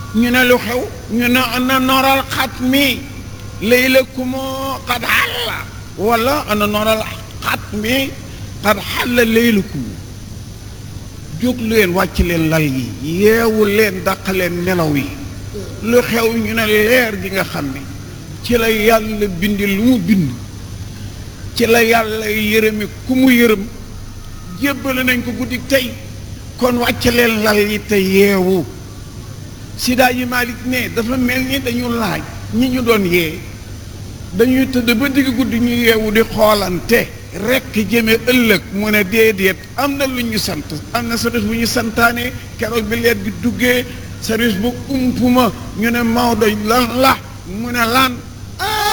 ñu ne lu xew ñu ne ana noral xatmi laylakum qad xalla wala ana noral xatmi qad xalla laylakum jóg leen wàcc leen lal yi yeewu leen dàq leen nelaw yi lu xew ñu ne leer gi nga xam ne ci la yàlla bindi lu mu bind ci la yàlla yërëme ku mu yërëm jébbale nañ ko guddi tey kon wàcc leen lal yi te yeewu Sida yi Malick ne dafa mel ni dañu laaj ñi ñu doon yee dañuy tëdd ba digg guddi ñu yeewu di xoolante rekk jëme ëllëg mu ne déedéet am na lu ñu sant am na service bu ñu santaane keroog bi leet bi duggee service bu umpuma ñu ne Maodo lan la mu ne lan